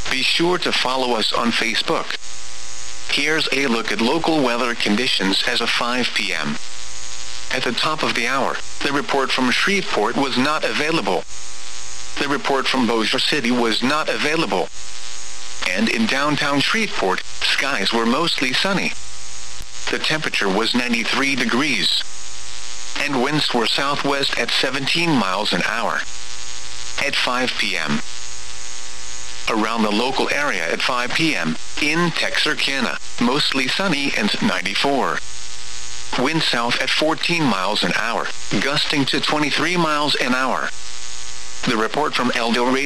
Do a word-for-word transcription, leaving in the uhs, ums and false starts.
Be sure to follow us on Facebook. Here's a look at local weather conditions as of five p m At the top of the hour, the report from Shreveport was not available. The report from Bossier City was not available. And in downtown Shreveport, skies were mostly sunny. The temperature was ninety-three degrees. And winds were southwest at seventeen miles an hour. At five p m Around the local area at five p m, in Texarkana, mostly sunny and ninety-four. Wind south at fourteen miles an hour, gusting to twenty-three miles an hour. The report from El Dorado